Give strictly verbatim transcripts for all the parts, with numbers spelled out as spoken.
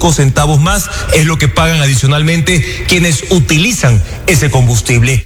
centavos más es lo que pagan adicionalmente quienes utilizan ese combustible.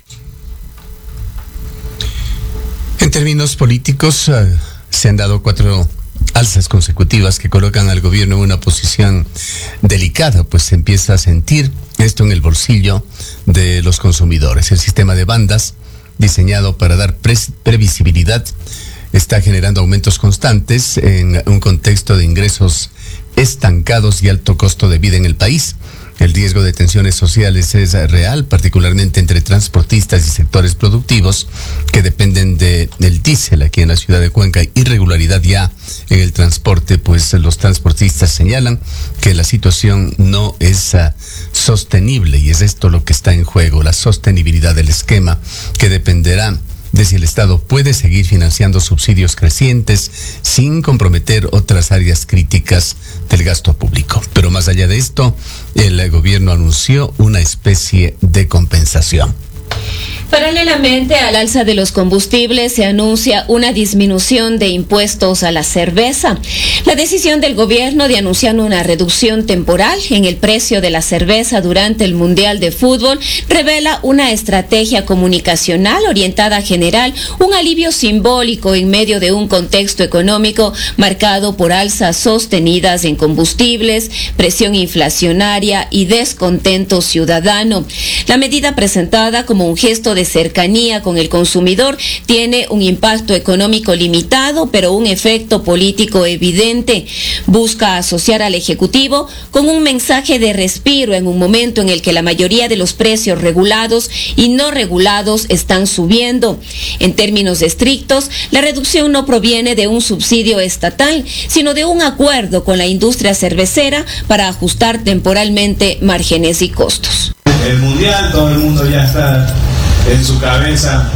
En términos políticos, uh, se han dado cuatro alzas consecutivas que colocan al gobierno en una posición delicada, pues se empieza a sentir esto en el bolsillo de los consumidores. El sistema de bandas, diseñado para dar pre- previsibilidad, está generando aumentos constantes en un contexto de ingresos estancados y alto costo de vida en el país. El riesgo de tensiones sociales es real, particularmente entre transportistas y sectores productivos que dependen de, del diésel aquí en la ciudad de Cuenca. Irregularidad ya en el transporte, pues los transportistas señalan que la situación no es uh, sostenible, y es esto lo que está en juego, la sostenibilidad del esquema, que dependerá de si el Estado puede seguir financiando subsidios crecientes sin comprometer otras áreas críticas del gasto público. Pero más allá de esto, el gobierno anunció una especie de compensación. Paralelamente al alza de los combustibles, se anuncia una disminución de impuestos a la cerveza. La decisión del gobierno de anunciar una reducción temporal en el precio de la cerveza durante el Mundial de Fútbol revela una estrategia comunicacional orientada a generar un alivio simbólico en medio de un contexto económico marcado por alzas sostenidas en combustibles, presión inflacionaria y descontento ciudadano. La medida, presentada como un gesto de cercanía con el consumidor, tiene un impacto económico limitado, pero un efecto político evidente. Busca asociar al Ejecutivo con un mensaje de respiro en un momento en el que la mayoría de los precios regulados y no regulados están subiendo. En términos estrictos, la reducción no proviene de un subsidio estatal, sino de un acuerdo con la industria cervecera para ajustar temporalmente márgenes y costos. El mundial, todo el mundo ya está en su cabeza,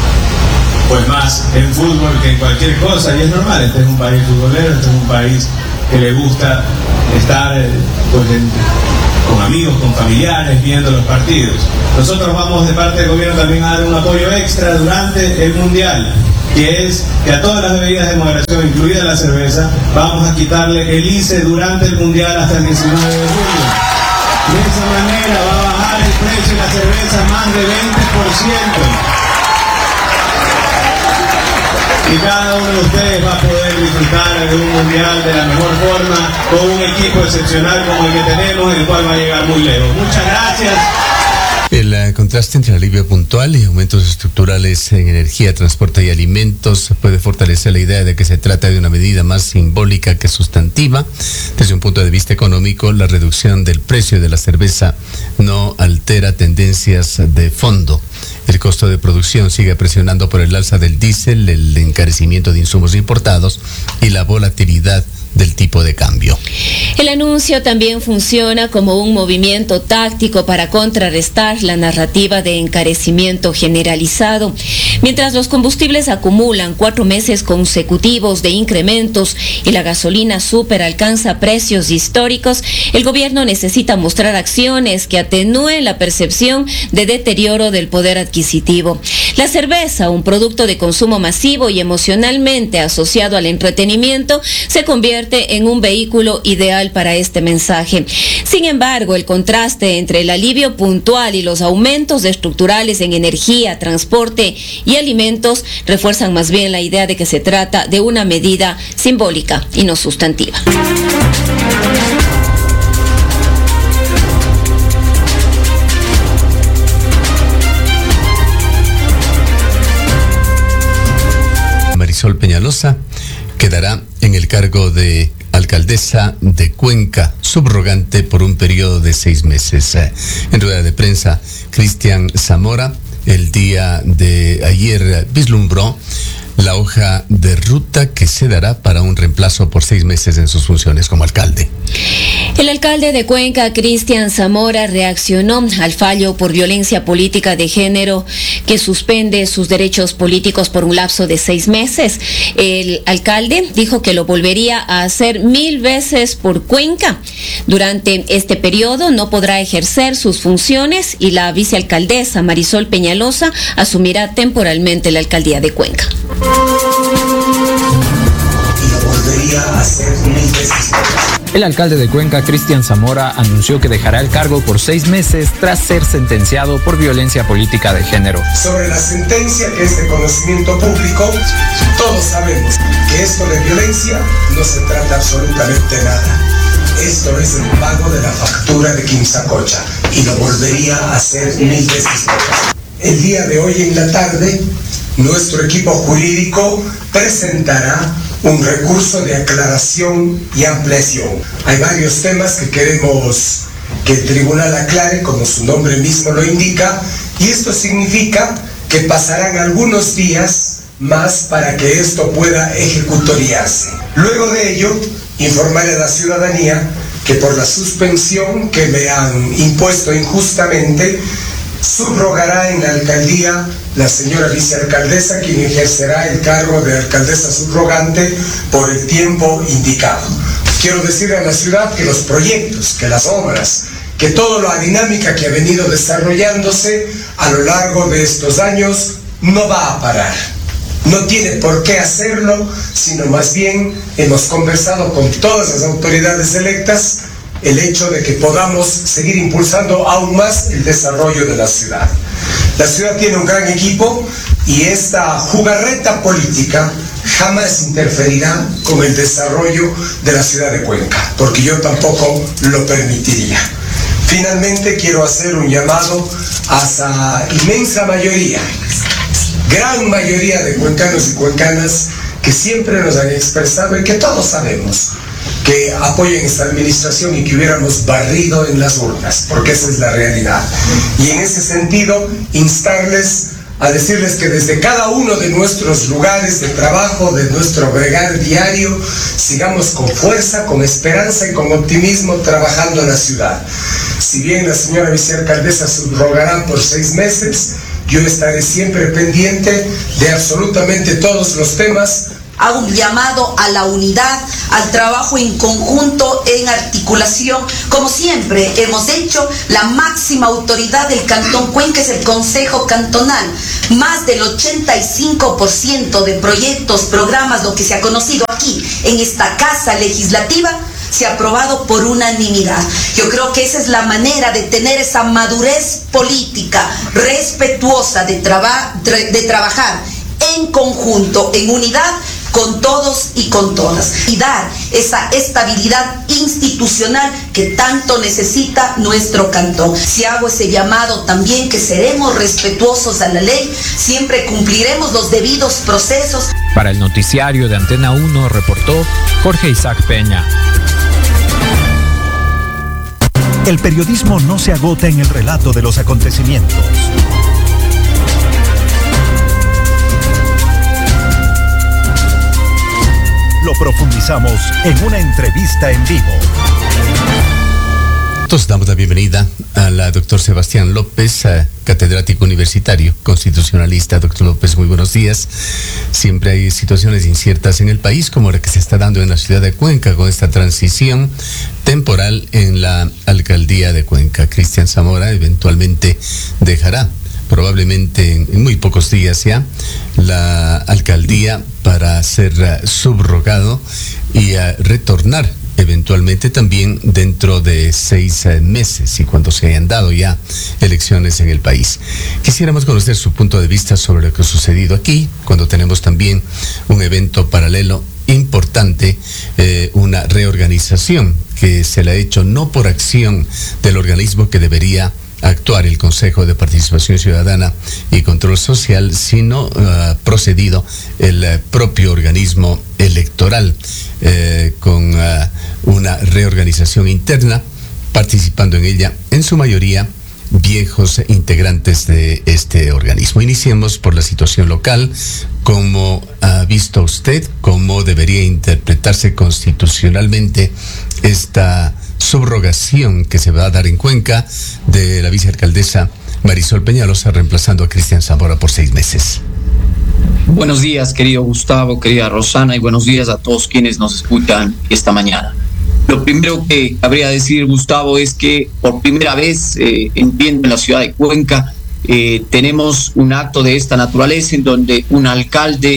pues más en fútbol que en cualquier cosa, y es normal. Este es un país futbolero, este es un país que le gusta estar pues, en, con amigos, con familiares, viendo los partidos. Nosotros vamos de parte del gobierno también a dar un apoyo extra durante el mundial, que es que a todas las bebidas de moderación, incluida la cerveza, vamos a quitarle el I C E durante el mundial hasta el diecinueve de julio. De esa manera va a bajar el precio de la cerveza más de veinte por ciento. Y cada uno de ustedes va a poder disfrutar de un mundial de la mejor forma, con un equipo excepcional como el que tenemos, el cual va a llegar muy lejos. Muchas gracias. El uh, contraste entre alivio puntual y aumentos estructurales en energía, transporte y alimentos puede fortalecer la idea de que se trata de una medida más simbólica que sustantiva. Desde un punto de vista económico, la reducción del precio de la cerveza no altera tendencias de fondo. El costo de producción sigue presionando por el alza del diésel, el encarecimiento de insumos importados y la volatilidad del tipo de cambio. El anuncio también funciona como un movimiento táctico para contrarrestar la narrativa de encarecimiento generalizado. Mientras los combustibles acumulan cuatro meses consecutivos de incrementos y la gasolina súper alcanza precios históricos, el gobierno necesita mostrar acciones que atenúen la percepción de deterioro del poder adquisitivo. La cerveza, un producto de consumo masivo y emocionalmente asociado al entretenimiento, se convierte en un vehículo ideal para este mensaje. Sin embargo, el contraste entre el alivio puntual y los aumentos estructurales en energía, transporte y alimentos refuerzan más bien la idea de que se trata de una medida simbólica y no sustantiva. Marisol Peñalosa quedará en el cargo de alcaldesa de Cuenca, subrogante por un periodo de seis meses. En rueda de prensa, Cristian Zamora, el día de ayer, vislumbró la hoja de ruta que se dará para un reemplazo por seis meses en sus funciones como alcalde. El alcalde de Cuenca, Cristian Zamora, reaccionó al fallo por violencia política de género que suspende sus derechos políticos por un lapso de seis meses. El alcalde dijo que lo volvería a hacer mil veces por Cuenca. Durante este periodo no podrá ejercer sus funciones y la vicealcaldesa Marisol Peñalosa asumirá temporalmente la alcaldía de Cuenca. Y lo volvería volvería a ser mil veces peor. El alcalde de Cuenca, Cristian Zamora, anunció que dejará el cargo por seis meses tras ser sentenciado por violencia política de género. Sobre la sentencia, que es de conocimiento público, todos sabemos que esto de violencia no se trata absolutamente nada. Esto es el pago de la factura de Quimsacocha y lo volvería a hacer mil veces peor. El día de hoy en la tarde, nuestro equipo jurídico presentará un recurso de aclaración y ampliación. Hay varios temas que queremos que el tribunal aclare, como su nombre mismo lo indica, y esto significa que pasarán algunos días más para que esto pueda ejecutoriarse. Luego de ello, informaré a la ciudadanía que por la suspensión que me han impuesto injustamente, subrogará en la alcaldía la señora vicealcaldesa, quien ejercerá el cargo de alcaldesa subrogante por el tiempo indicado. Quiero decirle a la ciudad que los proyectos, que las obras, que toda la dinámica que ha venido desarrollándose a lo largo de estos años no va a parar. No tiene por qué hacerlo, sino más bien hemos conversado con todas las autoridades electas el hecho de que podamos seguir impulsando aún más el desarrollo de la ciudad. La ciudad tiene un gran equipo y esta jugarreta política jamás interferirá con el desarrollo de la ciudad de Cuenca, porque yo tampoco lo permitiría. Finalmente quiero hacer un llamado a esa inmensa mayoría, gran mayoría de cuencanos y cuencanas que siempre nos han expresado y que todos sabemos que apoyen esta administración y que hubiéramos barrido en las urnas, porque esa es la realidad. Y en ese sentido, instarles a decirles que desde cada uno de nuestros lugares de trabajo, de nuestro bregar diario, sigamos con fuerza, con esperanza y con optimismo trabajando en la ciudad. Si bien la señora vicealcaldesa subrogará por seis meses, yo estaré siempre pendiente de absolutamente todos los temas. Hago un llamado a la unidad, al trabajo en conjunto, en articulación. Como siempre hemos hecho, la máxima autoridad del Cantón Cuenca es el Consejo Cantonal. Más del ochenta y cinco por ciento de proyectos, programas, lo que se ha conocido aquí en esta casa legislativa, se ha aprobado por unanimidad. Yo creo que esa es la manera de tener esa madurez política respetuosa de, traba, de trabajar en conjunto, en unidad, con todos y con todas, y dar esa estabilidad institucional que tanto necesita nuestro cantón. Si hago ese llamado también, que seremos respetuosos a la ley, siempre cumpliremos los debidos procesos. Para el noticiario de Antena uno reportó Jorge Isaac Peña. El periodismo no se agota en el relato de los acontecimientos. Lo profundizamos en una entrevista en vivo. Entonces damos la bienvenida a la doctor Sebastián López, catedrático universitario, constitucionalista. Doctor López, muy buenos días. Siempre hay situaciones inciertas en el país, como la que se está dando en la ciudad de Cuenca, con esta transición temporal en la alcaldía de Cuenca. Cristian Zamora eventualmente dejará, probablemente en muy pocos días ya, la alcaldía para ser uh, subrogado y uh, retornar eventualmente también dentro de seis uh, meses y cuando se hayan dado ya elecciones en el país. Quisiéramos conocer su punto de vista sobre lo que ha sucedido aquí, cuando tenemos también un evento paralelo importante, eh, una reorganización que se le ha hecho no por acción del organismo que debería actuar, el Consejo de Participación Ciudadana y Control Social, sino uh, procedido el uh, propio organismo electoral eh, con uh, una reorganización interna, participando en ella en su mayoría viejos integrantes de este organismo. Iniciemos por la situación local. ¿Cómo ha visto usted cómo debería interpretarse constitucionalmente esta subrogación que se va a dar en Cuenca de la vicealcaldesa Marisol Peñalosa, reemplazando a Cristian Zamora por seis meses? Buenos días, querido Gustavo, querida Rosana, y buenos días a todos quienes nos escuchan esta mañana. Lo primero que habría de decir, Gustavo, es que por primera vez, eh, entiendo, en la ciudad de Cuenca, eh, tenemos un acto de esta naturaleza en donde un alcalde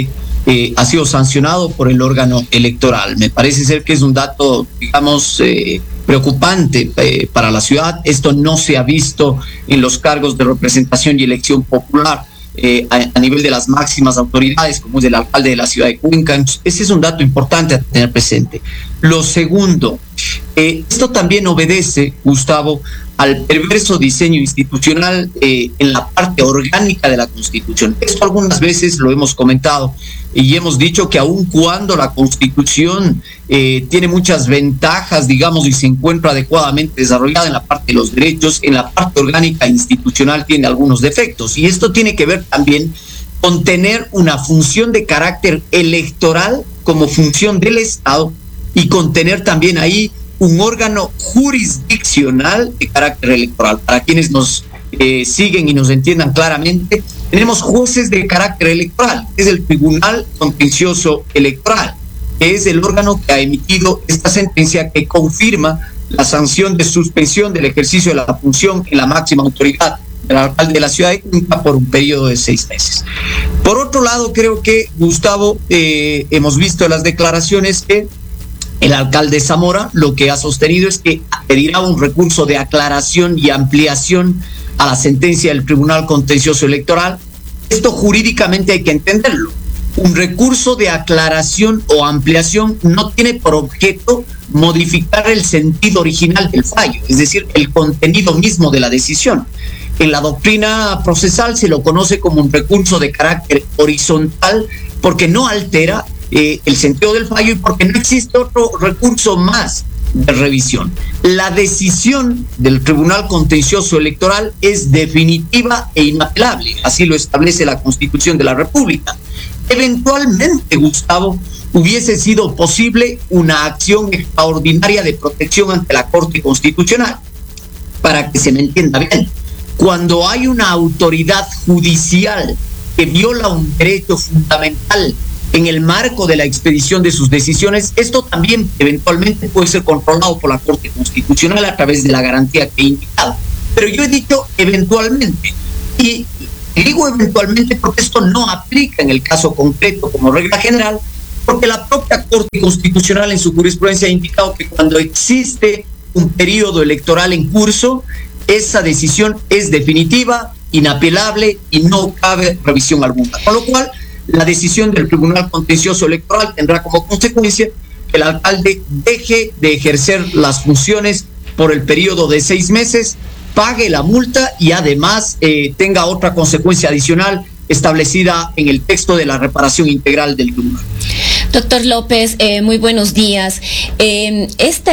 eh, ha sido sancionado por el órgano electoral. Me parece ser que es un dato, digamos, eh, preocupante eh, para la ciudad. Esto no se ha visto en los cargos de representación y elección popular eh, a, a nivel de las máximas autoridades, como es el alcalde de la ciudad de Cuenca. Ese es un dato importante a tener presente. Lo segundo, eh, esto también obedece, Gustavo, al perverso diseño institucional eh, en la parte orgánica de la Constitución. Esto algunas veces lo hemos comentado y hemos dicho que aun cuando la Constitución eh, tiene muchas ventajas, digamos, y se encuentra adecuadamente desarrollada en la parte de los derechos, en la parte orgánica institucional tiene algunos defectos. Y esto tiene que ver también con tener una función de carácter electoral como función del Estado y con tener también ahí un órgano jurisdiccional de carácter electoral. Para quienes nos eh, siguen y nos entiendan claramente, tenemos jueces de carácter electoral, es el Tribunal Contencioso Electoral, que es el órgano que ha emitido esta sentencia que confirma la sanción de suspensión del ejercicio de la función en la máxima autoridad del alcalde de la ciudad de Cuenca por un periodo de seis meses. Por otro lado, creo que, Gustavo, eh, hemos visto las declaraciones que el alcalde Zamora lo que ha sostenido es que pedirá un recurso de aclaración y ampliación a la sentencia del Tribunal Contencioso Electoral. Esto jurídicamente hay que entenderlo. Un recurso de aclaración o ampliación no tiene por objeto modificar el sentido original del fallo, es decir, el contenido mismo de la decisión. En la doctrina procesal se lo conoce como un recurso de carácter horizontal porque no altera eh, el sentido del fallo y porque no existe otro recurso más de revisión. La decisión del Tribunal Contencioso Electoral es definitiva e inapelable, así lo establece la Constitución de la República. Eventualmente, Gustavo, hubiese sido posible una acción extraordinaria de protección ante la Corte Constitucional. Para que se me entienda bien, cuando hay una autoridad judicial que viola un derecho fundamental en el marco de la expedición de sus decisiones, esto también eventualmente puede ser controlado por la Corte Constitucional a través de la garantía que he indicado. Pero yo he dicho eventualmente, y digo eventualmente porque esto no aplica en el caso concreto como regla general, porque la propia Corte Constitucional en su jurisprudencia ha indicado que cuando existe un periodo electoral en curso, esa decisión es definitiva, inapelable y no cabe revisión alguna. Con lo cual, la decisión del Tribunal Contencioso Electoral tendrá como consecuencia que el alcalde deje de ejercer las funciones por el periodo de seis meses, pague la multa y además eh, tenga otra consecuencia adicional establecida en el texto de la reparación integral del tribunal. Doctor López, eh, muy buenos días. Eh,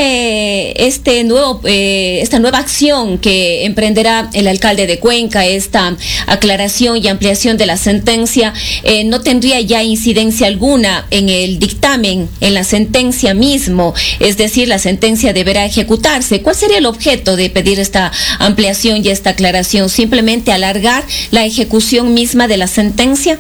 este, este nuevo, eh, esta nueva acción que emprenderá el alcalde de Cuenca, esta aclaración y ampliación de la sentencia, eh, no tendría ya incidencia alguna en el dictamen, en la sentencia mismo, es decir, la sentencia deberá ejecutarse. ¿Cuál sería el objeto de pedir esta ampliación y esta aclaración? ¿Simplemente alargar la ejecución misma de la sentencia?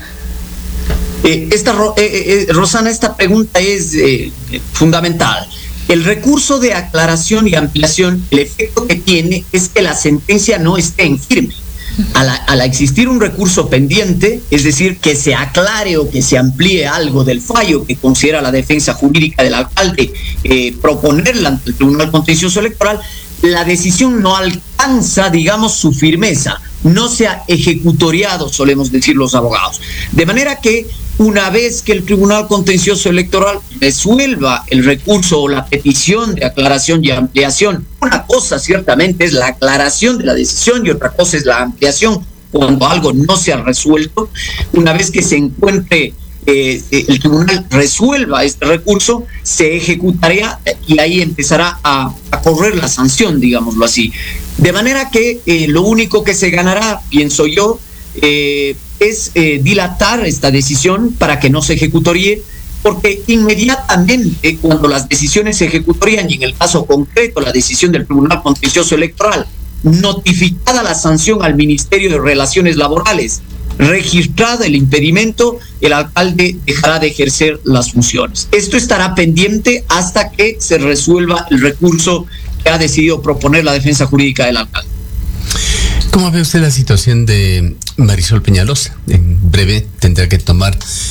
Eh, esta, eh, eh, Rosana, esta pregunta es eh, fundamental. El recurso de aclaración y ampliación, el efecto que tiene es que la sentencia no esté en firme. Al, al existir un recurso pendiente, es decir, que se aclare o que se amplíe algo del fallo que considera la defensa jurídica del alcalde, eh, proponerla ante el Tribunal Contencioso Electoral, la decisión no alcanza, digamos, su firmeza, no se ha ejecutoriado, solemos decir los abogados. De manera que una vez que el Tribunal Contencioso Electoral resuelva el recurso o la petición de aclaración y ampliación, una cosa ciertamente es la aclaración de la decisión y otra cosa es la ampliación cuando algo no se ha resuelto. Una vez que se encuentre Eh, el tribunal resuelva este recurso, se ejecutaría y ahí empezará a, a correr la sanción, digámoslo así. De manera que eh, lo único que se ganará, pienso yo, eh, es eh, dilatar esta decisión para que no se ejecutoríe, porque inmediatamente cuando las decisiones se ejecutorían, y en el caso concreto la decisión del Tribunal Contencioso Electoral, notificada la sanción al Ministerio de Relaciones Laborales, registrado el impedimento, el alcalde dejará de ejercer las funciones. Esto estará pendiente hasta que se resuelva el recurso que ha decidido proponer la defensa jurídica del alcalde. ¿Cómo ve usted la situación de Marisol Peñalosa? En breve tendrá que tomar eh,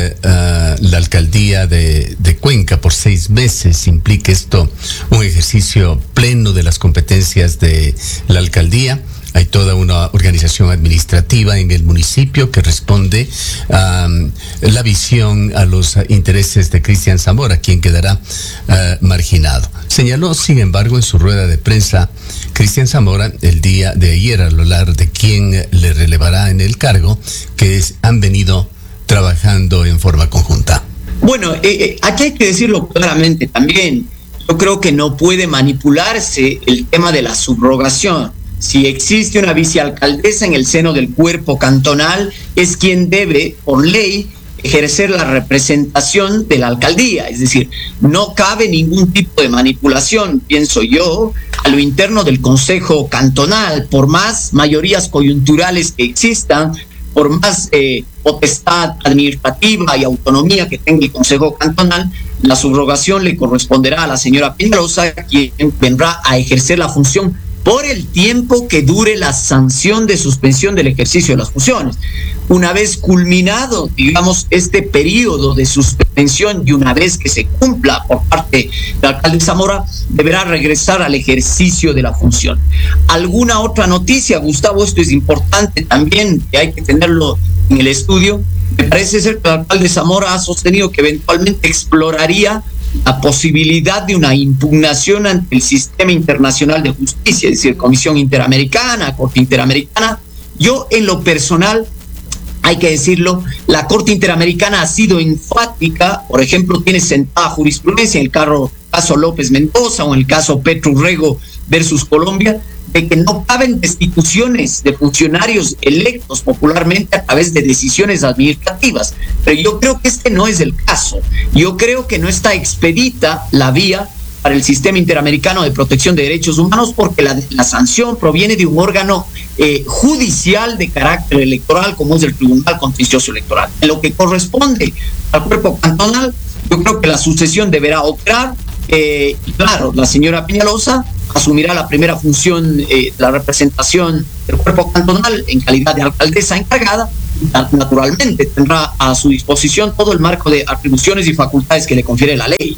eh, uh, la alcaldía de, de Cuenca por seis meses. ¿Implica esto un ejercicio pleno de las competencias de la alcaldía? Hay toda una organización administrativa en el municipio que responde a um, la visión a los intereses de Cristian Zamora, quien quedará uh, marginado. Señaló, sin embargo, en su rueda de prensa, Cristian Zamora, el día de ayer, al hablar de quién le relevará en el cargo, que es, han venido trabajando en forma conjunta. Bueno, eh, eh, aquí hay que decirlo claramente también. Yo creo que no puede manipularse el tema de la subrogación. Si existe una vicealcaldesa en el seno del cuerpo cantonal, es quien debe, por ley, ejercer la representación de la alcaldía. Es decir, no cabe ningún tipo de manipulación, pienso yo, a lo interno del Consejo Cantonal, por más mayorías coyunturales que existan, por más eh, potestad administrativa y autonomía que tenga el Consejo Cantonal, la subrogación le corresponderá a la señora Peñalosa, quien vendrá a ejercer la función por el tiempo que dure la sanción de suspensión del ejercicio de las funciones. Una vez culminado, digamos, este periodo de suspensión y una vez que se cumpla por parte del alcalde Zamora, deberá regresar al ejercicio de la función. ¿Alguna otra noticia, Gustavo? Esto es importante también, que hay que tenerlo en el estudio. Me parece ser que el alcalde Zamora ha sostenido que eventualmente exploraría la posibilidad de una impugnación ante el sistema internacional de justicia, es decir, Comisión Interamericana, Corte Interamericana. Yo, en lo personal, hay que decirlo, la Corte Interamericana ha sido enfática. Por ejemplo, tiene sentada jurisprudencia en el caso López Mendoza o en el caso Petro Urrego versus Colombia, de que no caben destituciones de funcionarios electos popularmente a través de decisiones administrativas. Pero yo creo que este no es el caso. Yo creo que no está expedita la vía para el Sistema Interamericano de Protección de Derechos Humanos, porque la, la sanción proviene de un órgano eh, judicial de carácter electoral, como es el Tribunal Contencioso Electoral. En lo que corresponde al cuerpo cantonal, yo creo que la sucesión deberá operar. Eh, y claro, la señora Peñalosa asumirá la primera función, eh, la representación del cuerpo cantonal en calidad de alcaldesa encargada. Naturalmente tendrá a su disposición todo el marco de atribuciones y facultades que le confiere la ley.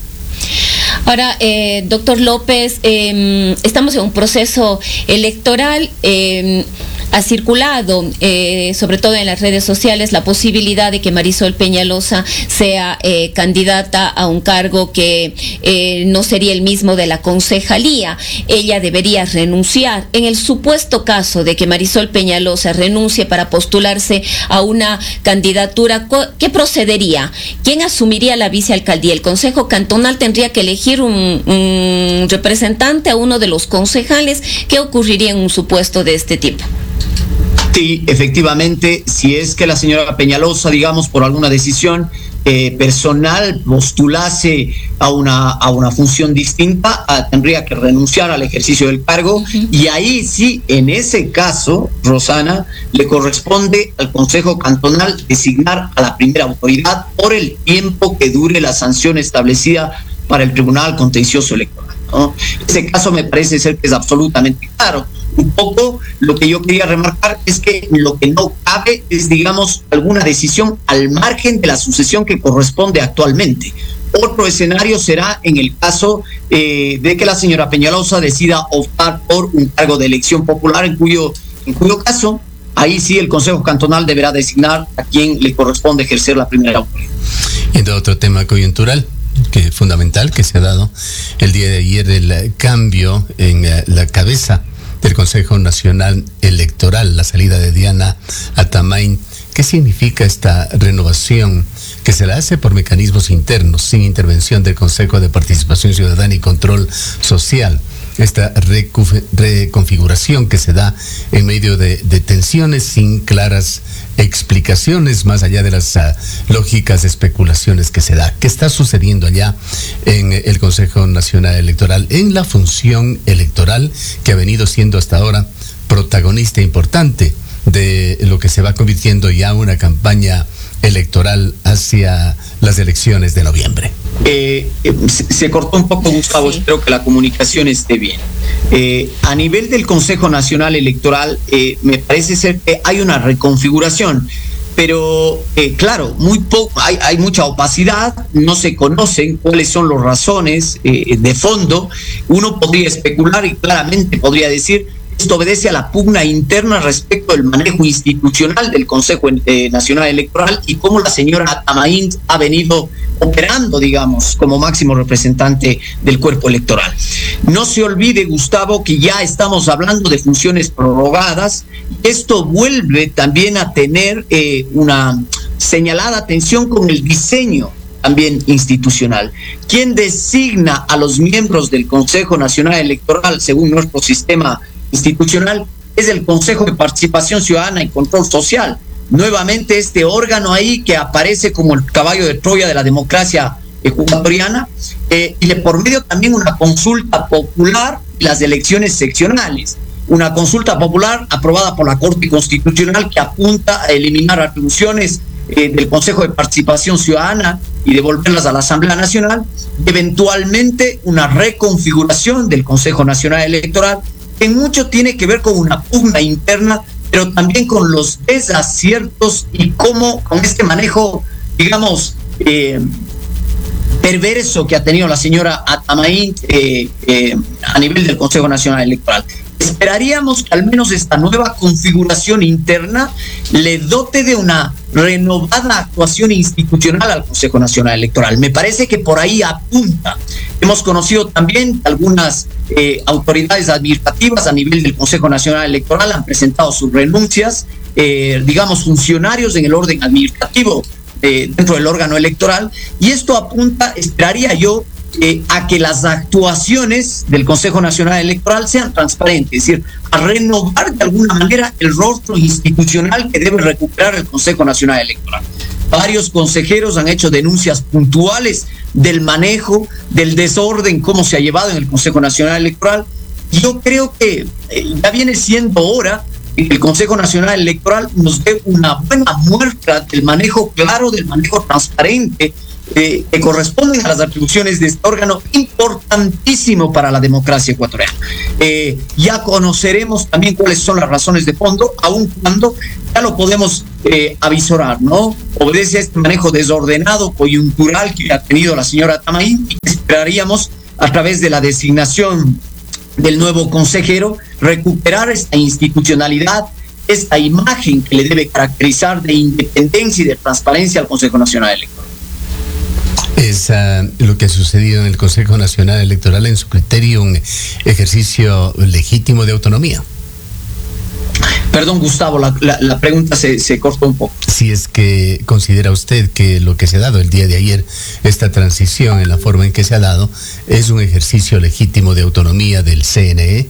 Ahora, eh, doctor López, eh, estamos en un proceso electoral. Eh, ha circulado, eh, sobre todo en las redes sociales, la posibilidad de que Marisol Peñalosa sea eh, candidata a un cargo que eh, no sería el mismo de la concejalía. Ella debería renunciar. En el supuesto caso de que Marisol Peñalosa renuncie para postularse a una candidatura, ¿qué procedería? ¿Quién asumiría la vicealcaldía? ¿El Consejo Cantonal tendría que elegir un, un representante a uno de los concejales? ¿Qué ocurriría en un supuesto de este tipo? Sí, efectivamente, si es que la señora Peñalosa, digamos, por alguna decisión eh, personal postulase a una, a una función distinta, a, tendría que renunciar al ejercicio del cargo. Uh-huh. Y ahí sí, en ese caso, Rosana, le corresponde al Consejo Cantonal designar a la primera autoridad por el tiempo que dure la sanción establecida para el Tribunal Contencioso Electoral, ¿no? Ese caso me parece ser que es absolutamente claro. Un poco lo que yo quería remarcar es que lo que no cabe es, digamos, alguna decisión al margen de la sucesión que corresponde actualmente. Otro escenario será en el caso eh, de que la señora Peñalosa decida optar por un cargo de elección popular, en cuyo, en cuyo caso, ahí sí el Consejo Cantonal deberá designar a quien le corresponde ejercer la primera autoridad. Y de otro tema coyuntural, que es fundamental, que se ha dado el día de ayer, el cambio en la cabeza del Consejo Nacional Electoral, la salida de Diana Atamain. ¿Qué significa esta renovación que se la hace por mecanismos internos, sin intervención del Consejo de Participación Ciudadana y Control Social? Esta reconfiguración que se da en medio de, de tensiones sin claras explicaciones, más allá de las uh, lógicas especulaciones que se da. ¿Qué está sucediendo allá en el Consejo Nacional Electoral, en la función electoral que ha venido siendo hasta ahora protagonista importante de lo que se va convirtiendo ya una campaña electoral hacia las elecciones de noviembre? Eh, eh, se, se cortó un poco, Gustavo, sí. Espero que la comunicación esté bien. Eh, a nivel del Consejo Nacional Electoral, eh, me parece ser que hay una reconfiguración. pero eh, claro, muy poco, hay, hay mucha opacidad, no se conocen cuáles son las razones eh, de fondo. Uno podría especular y claramente podría decir esto obedece a la pugna interna respecto del manejo institucional del Consejo eh, Nacional Electoral y cómo la señora Atamaín ha venido operando, digamos, como máximo representante del cuerpo electoral. No se olvide, Gustavo, que ya estamos hablando de funciones prorrogadas. Esto vuelve también a tener eh, una señalada tensión con el diseño también institucional. ¿Quién designa a los miembros del Consejo Nacional Electoral según nuestro sistema institucional? Es el Consejo de Participación Ciudadana y Control Social. Nuevamente este órgano ahí que aparece como el caballo de Troya de la democracia ecuatoriana, eh, y de por medio también una consulta popular y las elecciones seccionales. Una consulta popular aprobada por la Corte Constitucional que apunta a eliminar atribuciones eh, del Consejo de Participación Ciudadana y devolverlas a la Asamblea Nacional, eventualmente una reconfiguración del Consejo Nacional Electoral, que mucho tiene que ver con una pugna interna, pero también con los desaciertos y cómo con este manejo, digamos, eh, perverso que ha tenido la señora Atamaín eh, eh, a nivel del Consejo Nacional Electoral. Esperaríamos que al menos esta nueva configuración interna le dote de una renovada actuación institucional al Consejo Nacional Electoral. Me parece que por ahí apunta. Hemos conocido también algunas eh, autoridades administrativas a nivel del Consejo Nacional Electoral han presentado sus renuncias, eh, digamos, funcionarios en el orden administrativo eh, dentro del órgano electoral, y esto apunta, esperaría yo, Eh, a que las actuaciones del Consejo Nacional Electoral sean transparentes, es decir, a renovar de alguna manera el rostro institucional que debe recuperar el Consejo Nacional Electoral. Varios consejeros han hecho denuncias puntuales del manejo, del desorden, cómo se ha llevado en el Consejo Nacional Electoral. Yo creo que eh, ya viene siendo hora que el Consejo Nacional Electoral nos dé una buena muestra del manejo claro, del manejo transparente, Eh, que corresponden a las atribuciones de este órgano importantísimo para la democracia ecuatoriana. Eh, ya conoceremos también cuáles son las razones de fondo, aun cuando ya lo podemos eh, avisorar, ¿no? Obedece a este manejo desordenado, coyuntural que ha tenido la señora Atamaín, y esperaríamos a través de la designación del nuevo consejero recuperar esta institucionalidad, esta imagen que le debe caracterizar de independencia y de transparencia al Consejo Nacional Electoral. Es uh, lo que ha sucedido en el Consejo Nacional Electoral, en su criterio, un ejercicio legítimo de autonomía. Perdón, Gustavo, la, la, la pregunta se, se cortó un poco. Si es que considera usted que lo que se ha dado el día de ayer, esta transición en la forma en que se ha dado, es un ejercicio legítimo de autonomía del C N E.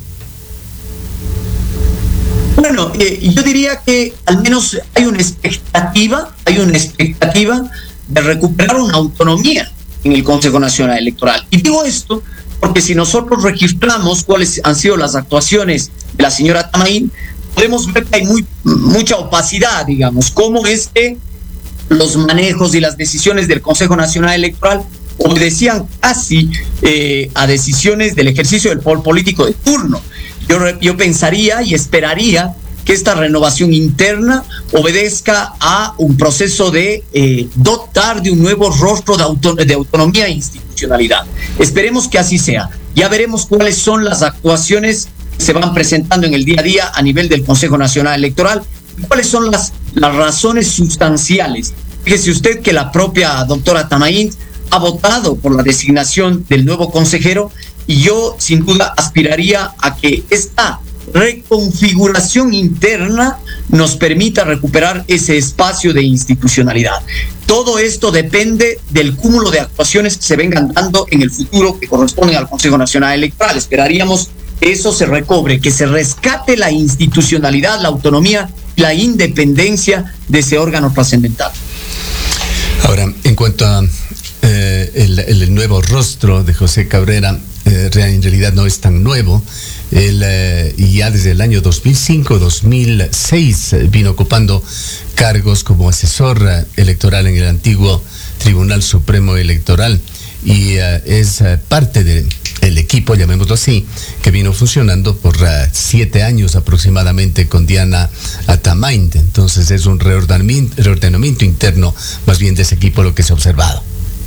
Bueno, eh, yo diría que al menos hay una expectativa, hay una expectativa de recuperar una autonomía en el Consejo Nacional Electoral. Y digo esto porque si nosotros registramos cuáles han sido las actuaciones de la señora Atamaín, podemos ver que hay muy, mucha opacidad, digamos, cómo es que los manejos y las decisiones del Consejo Nacional Electoral obedecían casi eh, a decisiones del ejercicio del poder político de turno. Yo, yo pensaría y esperaría que esta renovación interna obedezca a un proceso de eh, dotar de un nuevo rostro de, auto, de autonomía e institucionalidad. Esperemos que así sea. Ya veremos cuáles son las actuaciones que se van presentando en el día a día a nivel del Consejo Nacional Electoral y cuáles son las, las razones sustanciales. Fíjese usted que la propia doctora Atamaín ha votado por la designación del nuevo consejero, y yo sin duda aspiraría a que esta reconfiguración interna nos permita recuperar ese espacio de institucionalidad. Todo esto depende del cúmulo de actuaciones que se vengan dando en el futuro que corresponden al Consejo Nacional Electoral. Esperaríamos que eso se recobre, que se rescate la institucionalidad, la autonomía, la independencia de ese órgano trascendental. Ahora, en cuanto a eh, el, el nuevo rostro de José Cabrera, eh, en realidad no es tan nuevo. Él eh, ya desde el año dos mil cinco dos mil seis eh, vino ocupando cargos como asesor eh, electoral en el antiguo Tribunal Supremo Electoral, y eh, es eh, parte del el equipo, llamémoslo así, que vino funcionando por uh, siete años aproximadamente con Diana Atamainte. Entonces es un reordenamiento, reordenamiento interno más bien de ese equipo lo que se ha observado.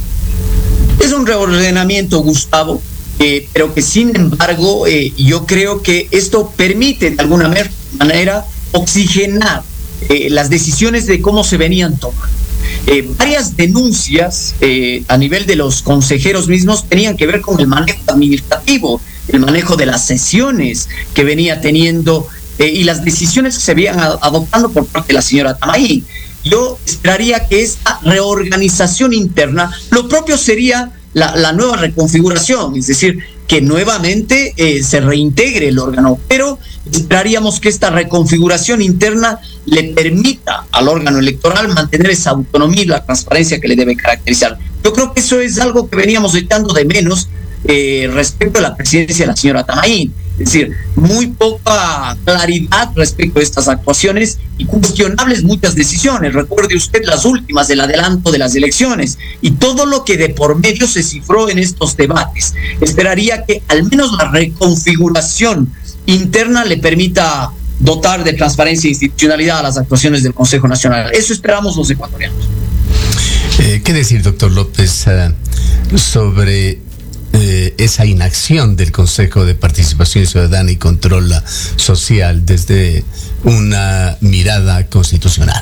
Es un reordenamiento, Gustavo, eh, pero que sin embargo eh, yo creo que esto permite de alguna manera oxigenar eh, las decisiones de cómo se venían tomando. Eh, varias denuncias eh, a nivel de los consejeros mismos tenían que ver con el manejo administrativo, el manejo de las sesiones que venía teniendo eh, y las decisiones que se habían adoptando por parte de la señora Tamaí. Yo esperaría que esta reorganización interna, lo propio sería la, la nueva reconfiguración, es decir, que nuevamente eh, se reintegre el órgano, pero esperaríamos que esta reconfiguración interna le permita al órgano electoral mantener esa autonomía y la transparencia que le debe caracterizar. Yo creo que eso es algo que veníamos echando de menos eh, respecto a la presidencia de la señora Tamaí. Es decir, muy poca claridad respecto a estas actuaciones y cuestionables muchas decisiones. Recuerde usted las últimas del adelanto de las elecciones y todo lo que de por medio se cifró en estos debates. Esperaría que al menos la reconfiguración interna le permita dotar de transparencia e institucionalidad a las actuaciones del Consejo Nacional. Eso esperamos los ecuatorianos. Eh, ¿Qué decir, doctor López, uh, sobre Eh, esa inacción del Consejo de Participación Ciudadana y Control Social desde una mirada constitucional?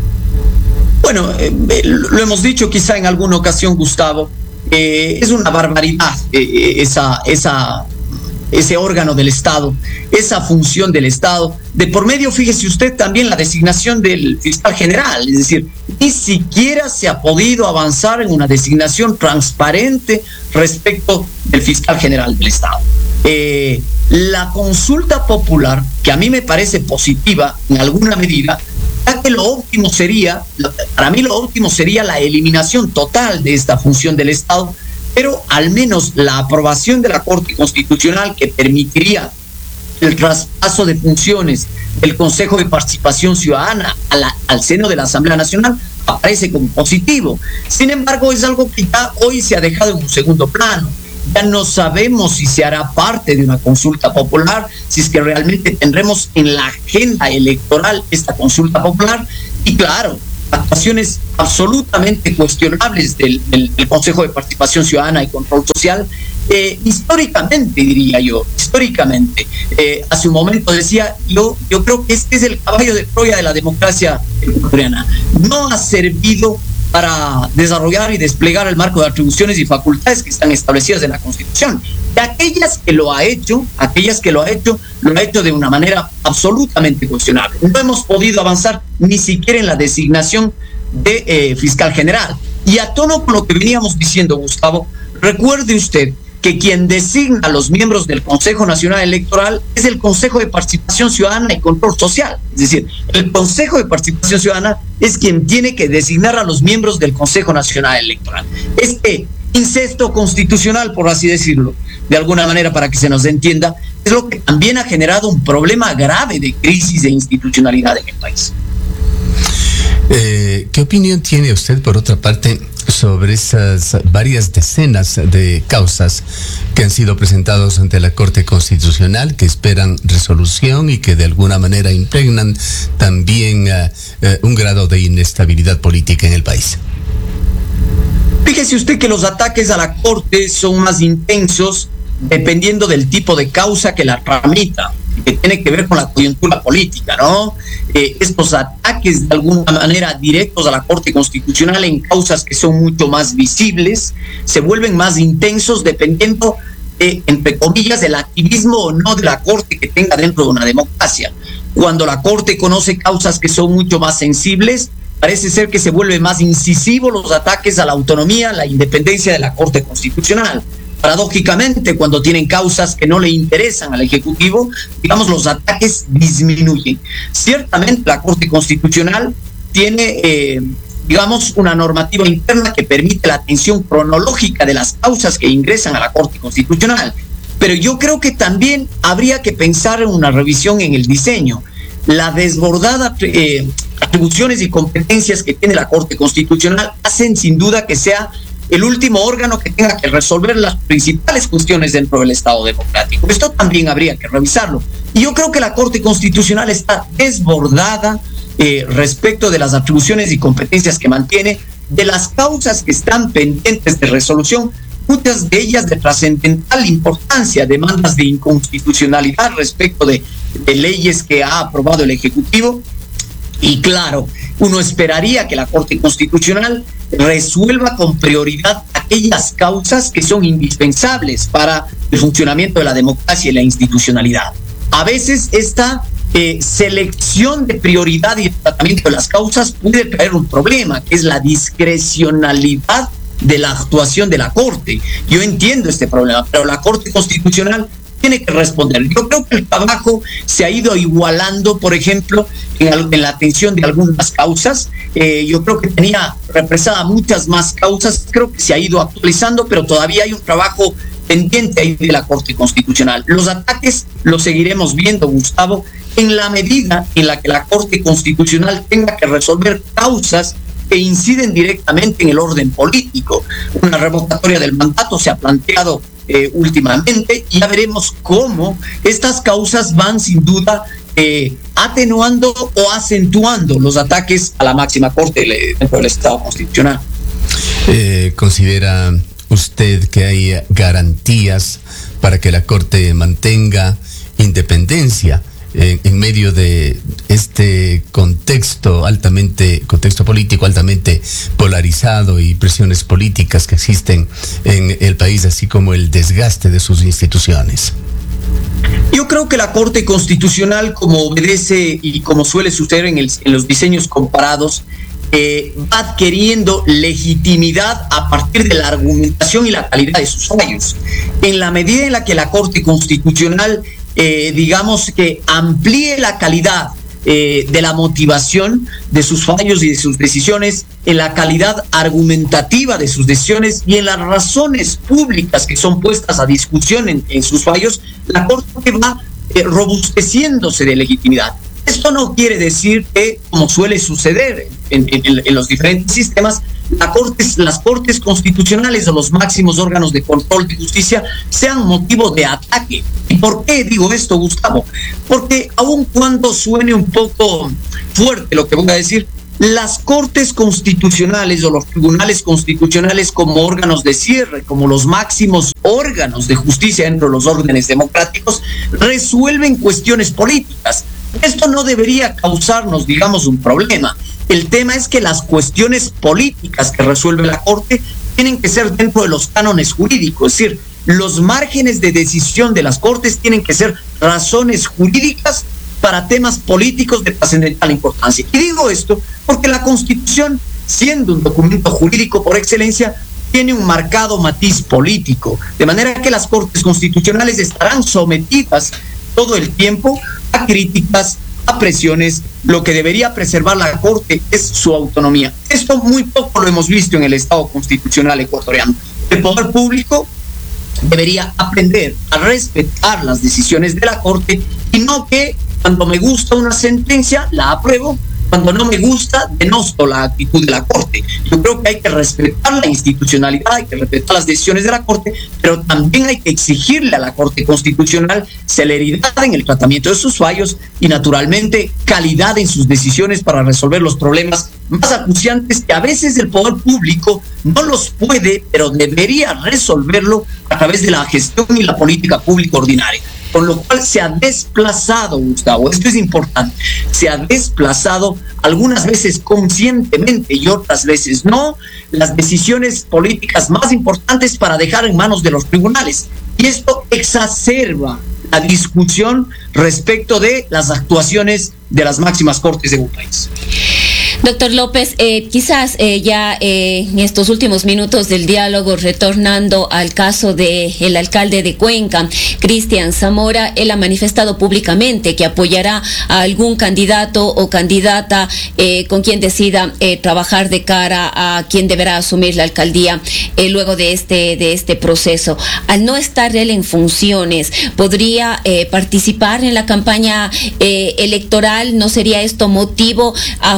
Bueno, eh, lo hemos dicho quizá en alguna ocasión, Gustavo, eh, es una barbaridad eh, esa, esa, ese órgano del Estado, esa función del Estado. De por medio, fíjese usted, también la designación del fiscal general, es decir, ni siquiera se ha podido avanzar en una designación transparente respecto del fiscal general del Estado. Eh, la consulta popular, que a mí me parece positiva en alguna medida, ya que lo óptimo sería, para mí lo óptimo sería la eliminación total de esta función del Estado, pero al menos la aprobación de la Corte Constitucional que permitiría el traspaso de funciones del Consejo de Participación Ciudadana a la, al seno de la Asamblea Nacional aparece como positivo. Sin embargo, es algo que ya hoy se ha dejado en un segundo plano. Ya no sabemos si se hará parte de una consulta popular, si es que realmente tendremos en la agenda electoral esta consulta popular. Y claro, actuaciones absolutamente cuestionables del, del, del Consejo de Participación Ciudadana y Control Social, eh, históricamente diría yo, históricamente, eh, hace un momento decía, yo, yo creo que este es el caballo de Troya de la democracia ecuatoriana. No ha servido para desarrollar y desplegar el marco de atribuciones y facultades que están establecidas en la Constitución. Y aquellas que lo ha hecho, aquellas que lo ha hecho, lo ha hecho de una manera absolutamente cuestionable. No hemos podido avanzar ni siquiera en la designación de eh, fiscal general. Y a tono con lo que veníamos diciendo, Gustavo, recuerde usted que quien designa a los miembros del Consejo Nacional Electoral es el Consejo de Participación Ciudadana y Control Social. Es decir, el Consejo de Participación Ciudadana es quien tiene que designar a los miembros del Consejo Nacional Electoral. Este incesto constitucional, por así decirlo, de alguna manera para que se nos entienda, es lo que también ha generado un problema grave de crisis de institucionalidad en el país. Eh, ¿Qué opinión tiene usted, por otra parte, sobre esas varias decenas de causas que han sido presentadas ante la Corte Constitucional, que esperan resolución y que de alguna manera impregnan también uh, uh, un grado de inestabilidad política en el país? Fíjese usted que los ataques a la Corte son más intensos dependiendo del tipo de causa que la tramita, que tiene que ver con la coyuntura política, ¿no? Eh, estos ataques de alguna manera directos a la Corte Constitucional en causas que son mucho más visibles, se vuelven más intensos dependiendo, eh, entre comillas, del activismo o no de la Corte que tenga dentro de una democracia. Cuando la Corte conoce causas que son mucho más sensibles, parece ser que se vuelven más incisivos los ataques a la autonomía, a la independencia de la Corte Constitucional. Paradójicamente, cuando tienen causas que no le interesan al Ejecutivo, digamos, los ataques disminuyen. Ciertamente la Corte Constitucional tiene, eh, digamos, una normativa interna que permite la atención cronológica de las causas que ingresan a la Corte Constitucional. Pero yo creo que también habría que pensar en una revisión en el diseño. La desbordada eh, atribuciones y competencias que tiene la Corte Constitucional hacen sin duda que sea el último órgano que tenga que resolver las principales cuestiones dentro del Estado democrático. Esto también habría que revisarlo. Y yo creo que la Corte Constitucional está desbordada eh, respecto de las atribuciones y competencias que mantiene, de las causas que están pendientes de resolución, muchas de ellas de trascendental importancia, demandas de inconstitucionalidad respecto de, de leyes que ha aprobado el Ejecutivo. Y claro, uno esperaría que la Corte Constitucional resuelva con prioridad aquellas causas que son indispensables para el funcionamiento de la democracia y la institucionalidad. A veces esta eh, selección de prioridad y el tratamiento de las causas puede traer un problema, que es la discrecionalidad de la actuación de la Corte. Yo entiendo este problema, pero la Corte Constitucional tiene que responder. Yo creo que el trabajo se ha ido igualando, por ejemplo, en, en la atención de algunas causas. Eh, yo creo que tenía represada muchas más causas, creo que se ha ido actualizando, pero todavía hay un trabajo pendiente ahí de la Corte Constitucional. Los ataques los seguiremos viendo, Gustavo, en la medida en la que la Corte Constitucional tenga que resolver causas que inciden directamente en el orden político. Una revocatoria del mandato se ha planteado eh, últimamente, y ya veremos cómo estas causas van sin duda eh, atenuando o acentuando los ataques a la máxima corte dentro del Estado constitucional. Eh, ¿Considera usted que hay garantías para que la Corte mantenga independencia en, en medio de este contexto altamente, contexto político altamente polarizado y presiones políticas que existen en el país, así como el desgaste de sus instituciones? Yo creo que la Corte Constitucional, como obedece y como suele suceder en, el, en los diseños comparados, eh, va adquiriendo legitimidad a partir de la argumentación y la calidad de sus fallos. En la medida en la que la Corte Constitucional Eh, digamos que amplíe la calidad eh, de la motivación de sus fallos y de sus decisiones, en la calidad argumentativa de sus decisiones y en las razones públicas que son puestas a discusión en, en sus fallos, la Corte va eh, robusteciéndose de legitimidad. Esto no quiere decir que, como suele suceder en, en, en los diferentes sistemas, la cortes, las cortes constitucionales o los máximos órganos de control de justicia sean motivo de ataque. ¿Y por qué digo esto, Gustavo? Porque aun cuando suene un poco fuerte lo que voy a decir, las cortes constitucionales o los tribunales constitucionales como órganos de cierre, como los máximos órganos de justicia dentro de los órdenes democráticos, resuelven cuestiones políticas. Esto no debería causarnos, digamos, un problema. El tema es que las cuestiones políticas que resuelve la Corte tienen que ser dentro de los cánones jurídicos, es decir, los márgenes de decisión de las Cortes tienen que ser razones jurídicas para temas políticos de trascendental importancia. Y digo esto porque la Constitución, siendo un documento jurídico por excelencia, tiene un marcado matiz político, de manera que las Cortes Constitucionales estarán sometidas todo el tiempo a críticas, a presiones. Lo que debería preservar la Corte es su autonomía. Esto muy poco lo hemos visto en el Estado constitucional ecuatoriano. El poder público debería aprender a respetar las decisiones de la Corte y no que cuando me gusta una sentencia la apruebo, cuando no me gusta denosto la actitud de la Corte. Yo creo que hay que respetar la institucionalidad, hay que respetar las decisiones de la Corte, pero también hay que exigirle a la Corte Constitucional celeridad en el tratamiento de sus fallos y naturalmente calidad en sus decisiones para resolver los problemas más acuciantes que a veces el poder público no los puede, pero debería resolverlo a través de la gestión y la política pública ordinaria. Con lo cual se ha desplazado, Gustavo, esto es importante, se ha desplazado algunas veces conscientemente y otras veces no, las decisiones políticas más importantes para dejar en manos de los tribunales. Y esto exacerba la discusión respecto de las actuaciones de las máximas cortes de un país. Doctor López, eh, quizás eh, ya eh, en estos últimos minutos del diálogo, retornando al caso del alcalde de Cuenca, Cristian Zamora, él ha manifestado públicamente que apoyará a algún candidato o candidata eh, con quien decida eh, trabajar de cara a quien deberá asumir la alcaldía eh, luego de este, de este proceso. Al no estar él en funciones, ¿podría eh, participar en la campaña eh, electoral? ¿No sería esto motivo a futuro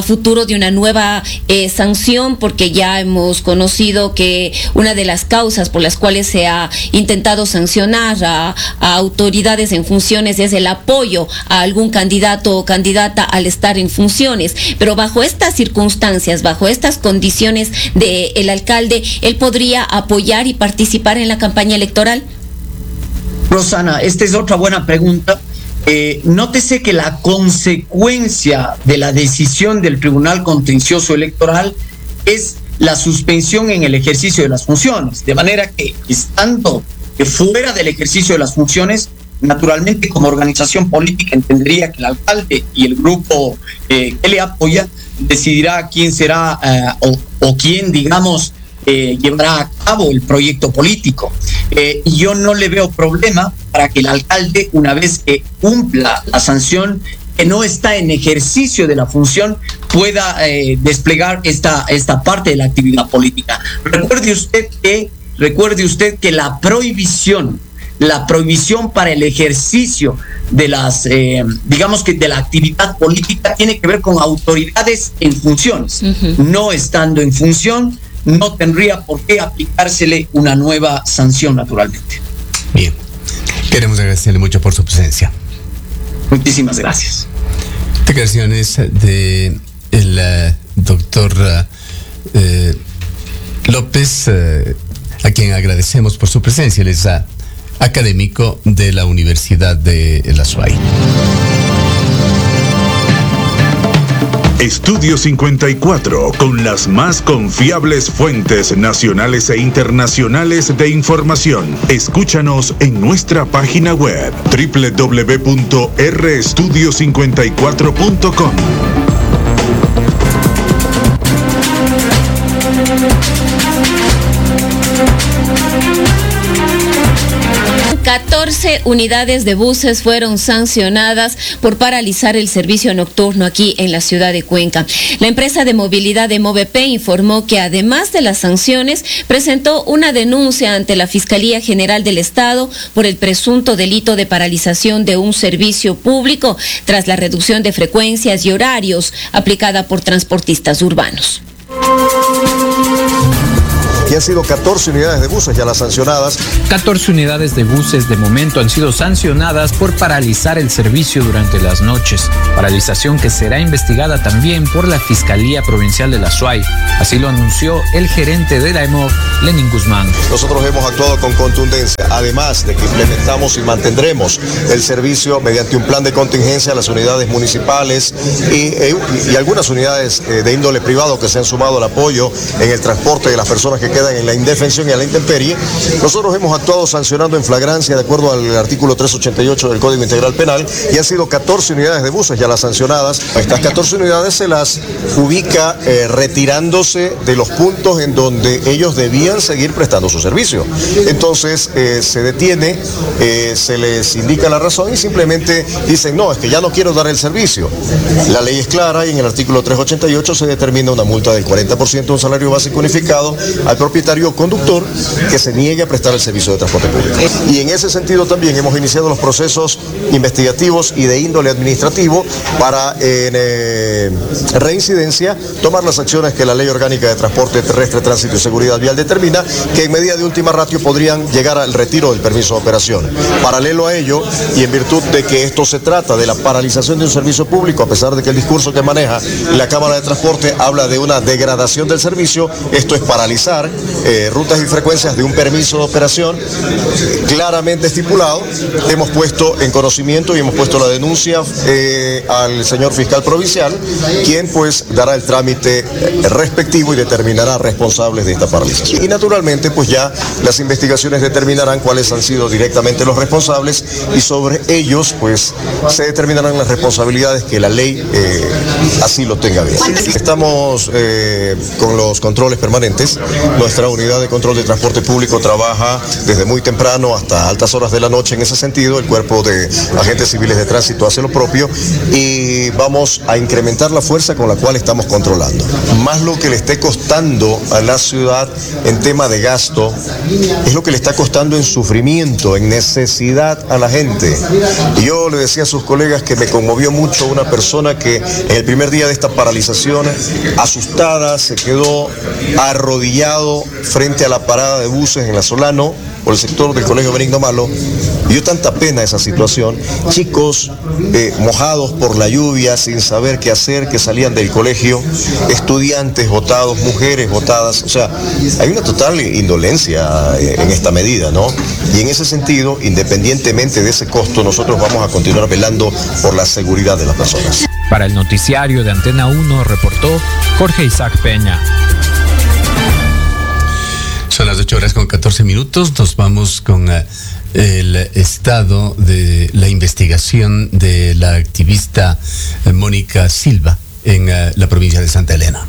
de una nueva eh, sanción, porque ya hemos conocido que una de las causas por las cuales se ha intentado sancionar a, a autoridades en funciones es el apoyo a algún candidato o candidata al estar en funciones. Pero bajo estas circunstancias, bajo estas condiciones del alcalde, ¿él podría apoyar y participar en la campaña electoral? Rosana, esta es otra buena pregunta. Eh, nótese que la consecuencia de la decisión del Tribunal Contencioso Electoral es la suspensión en el ejercicio de las funciones, de manera que, estando fuera del ejercicio de las funciones, naturalmente como organización política entendería que el alcalde y el grupo eh, que le apoya decidirá quién será eh, o, o quién, digamos, Eh, llevará a cabo el proyecto político. Eh, y yo no le veo problema para que el alcalde, una vez que cumpla la sanción, que no está en ejercicio de la función, pueda eh, desplegar esta, esta parte de la actividad política. Recuerde usted que, recuerde usted que la prohibición, la prohibición para el ejercicio de las, eh, digamos que de la actividad política tiene que ver con autoridades en funciones. Uh-huh. No estando en función, no tendría por qué aplicársele una nueva sanción, naturalmente. Bien, queremos agradecerle mucho por su presencia. Muchísimas gracias. Declaraciones de el uh, doctor uh, López, uh, a quien agradecemos por su presencia. Él es uh, académico de la Universidad de la S U A Y. Estudio cincuenta y cuatro, con las más confiables fuentes nacionales e internacionales de información. Escúchanos en nuestra página web doble u doble u doble u punto r estudio cincuenta y cuatro punto com. catorce unidades de buses fueron sancionadas por paralizar el servicio nocturno aquí en la ciudad de Cuenca. La empresa de movilidad de Movepe informó que además de las sanciones, presentó una denuncia ante la Fiscalía General del Estado por el presunto delito de paralización de un servicio público tras la reducción de frecuencias y horarios aplicada por transportistas urbanos. Y han sido catorce unidades de buses ya las sancionadas. catorce unidades de buses de momento han sido sancionadas por paralizar el servicio durante las noches. Paralización que será investigada también por la Fiscalía Provincial de la S U A Y. Así lo anunció el gerente de la E M O V, Lenin Guzmán. Nosotros hemos actuado con contundencia, además de que implementamos y mantendremos el servicio mediante un plan de contingencia a las unidades municipales y, y, y algunas unidades de índole privado que se han sumado al apoyo en el transporte de las personas que quedan en la indefensión y a la intemperie. Nosotros hemos actuado sancionando en flagrancia de acuerdo al artículo trescientos ochenta y ocho del Código Integral Penal y han sido catorce unidades de buses ya las sancionadas. Estas catorce unidades se las ubica eh, retirándose de los puntos en donde ellos debían seguir prestando su servicio. Entonces eh, se detiene, eh, se les indica la razón y simplemente dicen, no, es que ya no quiero dar el servicio. La ley es clara y en el artículo trescientos ochenta y ocho se determina una multa del cuarenta por ciento de un salario básico unificado al propietario o conductor que se niegue a prestar el servicio de transporte público. Y en ese sentido también hemos iniciado los procesos investigativos y de índole administrativo para en eh, reincidencia tomar las acciones que la Ley Orgánica de Transporte Terrestre, Tránsito y Seguridad Vial determina, que en medida de última ratio podrían llegar al retiro del permiso de operación. Paralelo a ello, y en virtud de que esto se trata de la paralización de un servicio público, a pesar de que el discurso que maneja la Cámara de Transporte habla de una degradación del servicio, esto es paralizar Eh, rutas y frecuencias de un permiso de operación claramente estipulado. Hemos puesto en conocimiento y hemos puesto la denuncia eh, al señor fiscal provincial, quien pues dará el trámite respectivo y determinará responsables de esta paralización. Y naturalmente pues ya las investigaciones determinarán cuáles han sido directamente los responsables y sobre ellos pues se determinarán las responsabilidades que la ley eh, así lo tenga bien. Estamos eh, con los controles permanentes, nos nuestra unidad de control de transporte público trabaja desde muy temprano hasta altas horas de la noche en ese sentido. El cuerpo de agentes civiles de tránsito hace lo propio y vamos a incrementar la fuerza con la cual estamos controlando. Más lo que le esté costando a la ciudad en tema de gasto, es lo que le está costando en sufrimiento, en necesidad a la gente. Y yo le decía a sus colegas que me conmovió mucho una persona que en el primer día de esta paralización, asustada, se quedó arrodillado frente a la parada de buses en La Solano, por el sector del Colegio Benigno Malo. Me dio tanta pena esa situación. Chicos eh, mojados por la lluvia, sin saber qué hacer, que salían del colegio, estudiantes botados, mujeres botadas. O sea, hay una total indolencia eh, en esta medida, ¿no? Y en ese sentido, independientemente de ese costo, nosotros vamos a continuar velando por la seguridad de las personas. Para el noticiario de Antena uno reportó Jorge Isaac Peña. Son las ocho horas con catorce minutos. Nos vamos con uh, el estado de la investigación de la activista uh, Mónica Silva en uh, la provincia de Santa Elena.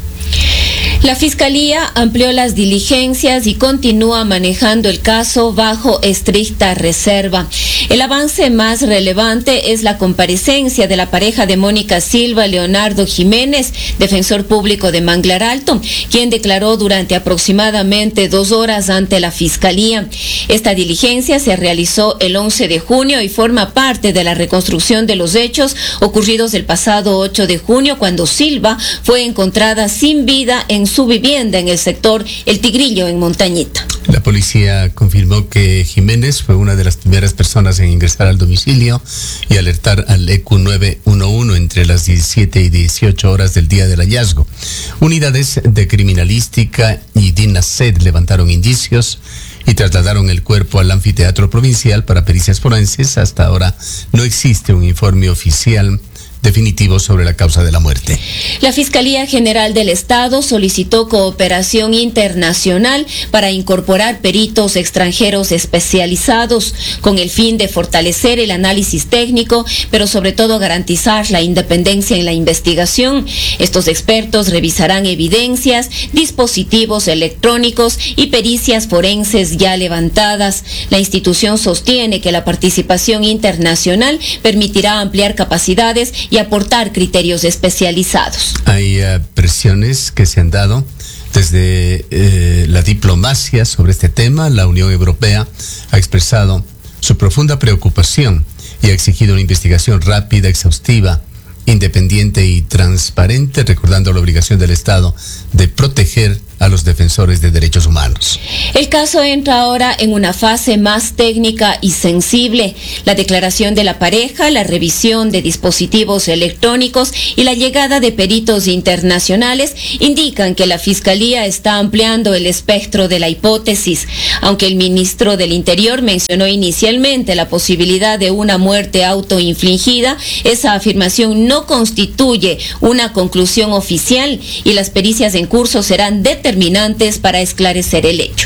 La Fiscalía amplió las diligencias y continúa manejando el caso bajo estricta reserva. El avance más relevante es la comparecencia de la pareja de Mónica Silva, Leonardo Jiménez, defensor público de Manglar Alto, quien declaró durante aproximadamente dos horas ante la Fiscalía. Esta diligencia se realizó el once de junio y forma parte de la reconstrucción de los hechos ocurridos el pasado ocho de junio, cuando Silva fue encontrada sin vida en su vivienda en el sector El Tigrillo, en Montañita. La policía confirmó que Jiménez fue una de las primeras personas en ingresar al domicilio y alertar al E Q nueve uno uno entre las diecisiete y dieciocho horas del día del hallazgo. Unidades de criminalística y DINASED levantaron indicios y trasladaron el cuerpo al anfiteatro provincial para pericias forenses. Hasta ahora no existe un informe oficial definitivo sobre la causa de la muerte. La Fiscalía General del Estado solicitó cooperación internacional para incorporar peritos extranjeros especializados con el fin de fortalecer el análisis técnico, pero sobre todo garantizar la independencia en la investigación. Estos expertos revisarán evidencias, dispositivos electrónicos y pericias forenses ya levantadas. La institución sostiene que la participación internacional permitirá ampliar capacidades y aportar criterios especializados. Hay uh, presiones que se han dado desde eh, la diplomacia sobre este tema. La Unión Europea ha expresado su profunda preocupación y ha exigido una investigación rápida, exhaustiva, independiente y transparente, recordando la obligación del Estado de proteger a los defensores de derechos humanos. El caso entra ahora en una fase más técnica y sensible. La declaración de la pareja, la revisión de dispositivos electrónicos y la llegada de peritos internacionales indican que la Fiscalía está ampliando el espectro de la hipótesis. Aunque el ministro del Interior mencionó inicialmente la posibilidad de una muerte autoinfligida, esa afirmación no constituye una conclusión oficial y las pericias en curso serán determinadas para esclarecer el hecho.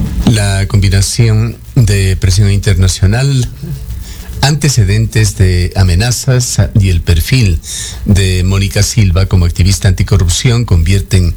La combinación de presión internacional, antecedentes de amenazas y el perfil de Mónica Silva como activista anticorrupción convierten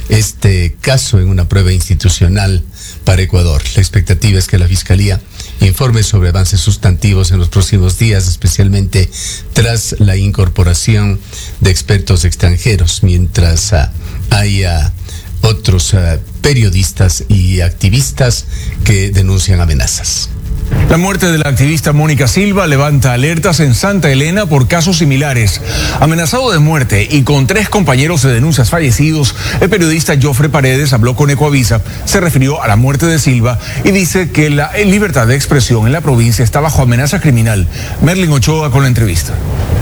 este caso en una prueba institucional para Ecuador. La expectativa es que la Fiscalía informe sobre avances sustantivos en los próximos días, especialmente tras la incorporación de expertos extranjeros, mientras uh, haya otros uh, periodistas y activistas que denuncian amenazas. La muerte de la activista Mónica Silva levanta alertas en Santa Elena por casos similares. Amenazado de muerte y con tres compañeros de denuncias fallecidos, el periodista Joffre Paredes habló con Ecoavisa, se refirió a la muerte de Silva y dice que la libertad de expresión en la provincia está bajo amenaza criminal. Merlin Ochoa con la entrevista.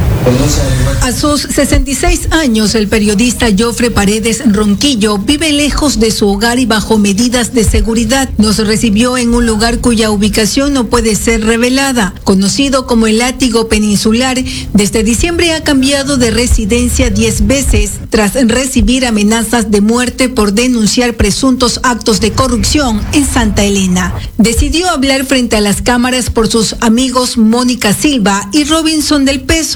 A sus sesenta y seis años, el periodista Joffre Paredes Ronquillo vive lejos de su hogar y bajo medidas de seguridad. Nos recibió en un lugar cuya ubicación no puede ser revelada. Conocido como el Látigo Peninsular, desde diciembre ha cambiado de residencia diez veces tras recibir amenazas de muerte por denunciar presuntos actos de corrupción en Santa Elena. Decidió hablar frente a las cámaras por sus amigos Mónica Silva y Robinson del Peso,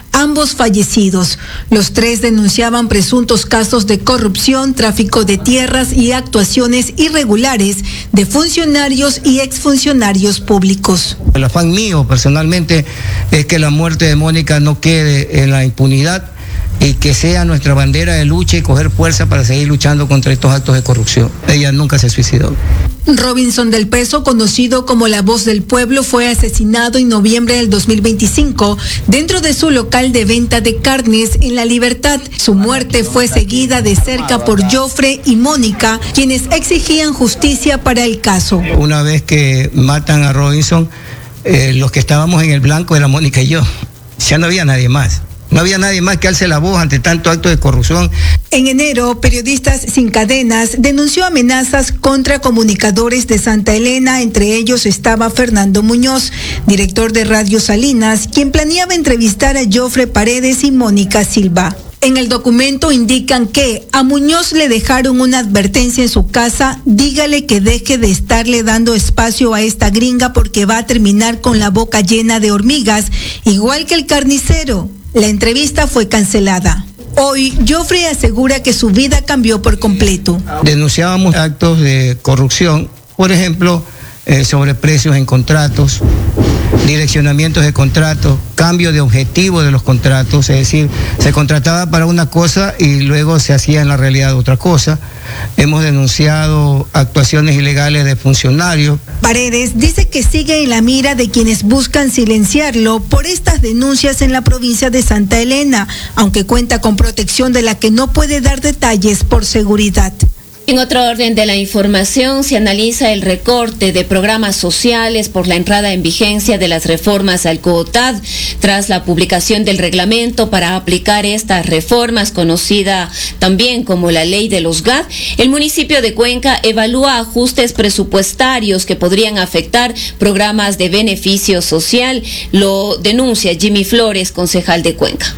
ambos fallecidos. Los tres denunciaban presuntos casos de corrupción, tráfico de tierras y actuaciones irregulares de funcionarios y exfuncionarios públicos. El afán mío personalmente es que la muerte de Mónica no quede en la impunidad y que sea nuestra bandera de lucha y coger fuerza para seguir luchando contra estos actos de corrupción. Ella nunca se suicidó. Robinson del Peso, conocido como la Voz del Pueblo, fue asesinado en noviembre del dos mil veinticinco dentro de su local de venta de carnes en La Libertad. Su muerte fue seguida de cerca por Jofre y Mónica, quienes exigían justicia para el caso. Una vez que matan a Robinson, eh, los que estábamos en el blanco era Mónica y yo. Ya no había nadie más. No había nadie más que alce la voz ante tanto acto de corrupción. En enero, Periodistas Sin Cadenas denunció amenazas contra comunicadores de Santa Elena. Entre ellos estaba Fernando Muñoz, director de Radio Salinas, quien planeaba entrevistar a Jofre Paredes y Mónica Silva. En el documento indican que a Muñoz le dejaron una advertencia en su casa: dígale que deje de estarle dando espacio a esta gringa porque va a terminar con la boca llena de hormigas, igual que el carnicero. La entrevista fue cancelada. Hoy, Jofre asegura que su vida cambió por completo. Denunciábamos actos de corrupción, por ejemplo, eh, sobreprecios en contratos, direccionamientos de contratos, cambio de objetivo de los contratos, es decir, se contrataba para una cosa y luego se hacía en la realidad otra cosa. Hemos denunciado actuaciones ilegales de funcionarios. Paredes dice que sigue en la mira de quienes buscan silenciarlo por estas denuncias en la provincia de Santa Elena, aunque cuenta con protección de la que no puede dar detalles por seguridad. En otro orden de la información, se analiza el recorte de programas sociales por la entrada en vigencia de las reformas al COOTAD. Tras la publicación del reglamento para aplicar estas reformas, conocida también como la ley de los G A D, el municipio de Cuenca evalúa ajustes presupuestarios que podrían afectar programas de beneficio social. Lo denuncia Jimmy Flores, concejal de Cuenca.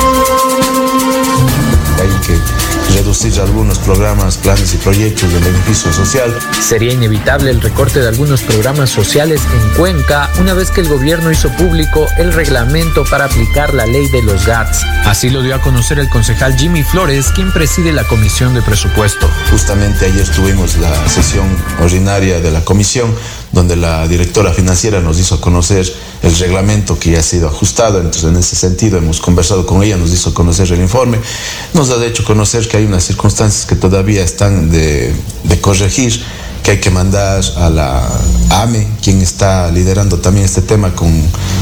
Hay que reducir algunos programas, planes y proyectos de beneficio social. Sería inevitable el recorte de algunos programas sociales en Cuenca una vez que el gobierno hizo público el reglamento para aplicar la ley de los G A Ts. Así lo dio a conocer el concejal Jimmy Flores, quien preside la Comisión de Presupuesto. Justamente ayer tuvimos la sesión ordinaria de la comisión, donde la directora financiera nos hizo conocer el reglamento que ya ha sido ajustado. Entonces, en ese sentido, hemos conversado con ella, nos hizo conocer el informe, nos ha hecho conocer que hay unas circunstancias que todavía están de, de corregir, que hay que mandar a la A M E, quien está liderando también este tema con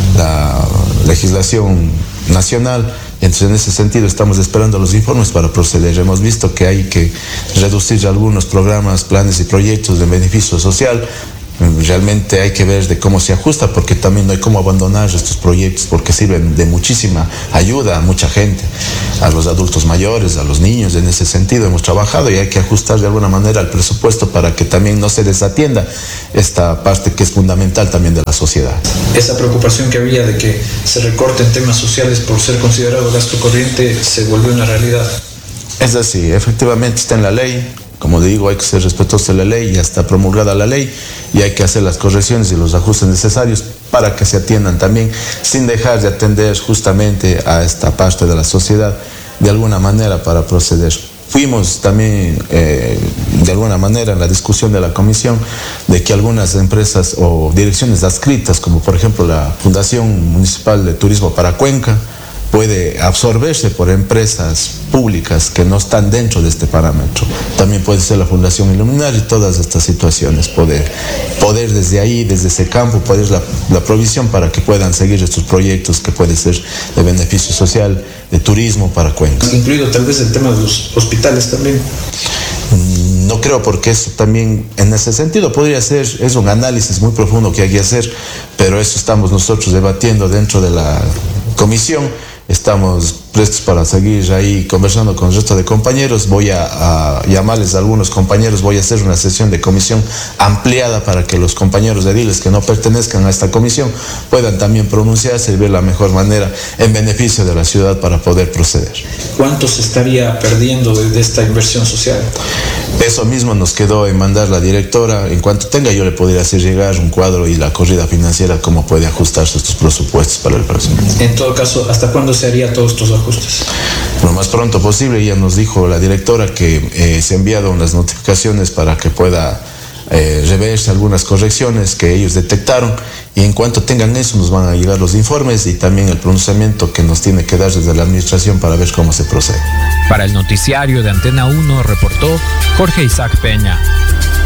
la legislación nacional. Entonces, en ese sentido, estamos esperando los informes para proceder. Hemos visto que hay que reducir algunos programas, planes y proyectos de beneficio social. Realmente hay que ver de cómo se ajusta, porque también no hay cómo abandonar estos proyectos, porque sirven de muchísima ayuda a mucha gente, a los adultos mayores, a los niños. En ese sentido hemos trabajado y hay que ajustar de alguna manera el presupuesto para que también no se desatienda esta parte que es fundamental también de la sociedad. Esa preocupación que había de que se recorten temas sociales por ser considerado gasto corriente se volvió una realidad. Es así, efectivamente está en la ley. Como digo, hay que ser respetuosos de la ley, ya está promulgada la ley y hay que hacer las correcciones y los ajustes necesarios para que se atiendan también, sin dejar de atender justamente a esta parte de la sociedad de alguna manera para proceder. Fuimos también, eh, de alguna manera, en la discusión de la comisión de que algunas empresas o direcciones adscritas, como por ejemplo la Fundación Municipal de Turismo para Cuenca, puede absorberse por empresas públicas que no están dentro de este parámetro. También puede ser la Fundación Iluminar y todas estas situaciones, poder, poder desde ahí, desde ese campo, poder la, la provisión para que puedan seguir estos proyectos que puede ser de beneficio social, de turismo para Cuenca. Incluido tal vez el tema de los hospitales también. No creo, porque eso también en ese sentido podría ser, es un análisis muy profundo que hay que hacer, pero eso estamos nosotros debatiendo dentro de la comisión. Estamos prestos para seguir ahí conversando con el resto de compañeros. Voy a, a llamarles a algunos compañeros, voy a hacer una sesión de comisión ampliada para que los compañeros ediles que no pertenezcan a esta comisión puedan también pronunciarse y ver la mejor manera en beneficio de la ciudad para poder proceder. ¿Cuánto se estaría perdiendo de, de esta inversión social? Eso mismo nos quedó en mandar la directora. En cuanto tenga, yo le podría hacer llegar un cuadro y la corrida financiera, cómo puede ajustarse estos presupuestos para el próximo. En todo caso, ¿hasta cuándo se haría todos estos ajustes? Lo más pronto posible. Ya nos dijo la directora que eh, se ha enviado unas notificaciones para que pueda eh, reverse algunas correcciones que ellos detectaron, y en cuanto tengan eso nos van a llegar los informes y también el pronunciamiento que nos tiene que dar desde la administración para ver cómo se procede. Para el noticiario de Antena uno reportó Jorge Isaac Peña.